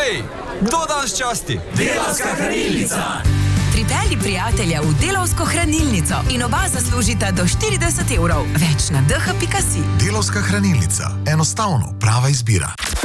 Hej, kdo danes časti? Delavska hranilnica. Pripelji prijatelja v Delavsko hranilnico in oba zaslužita do 40 €. Več na dh.si. Delavska hranilnica. Enostavno prava izbira.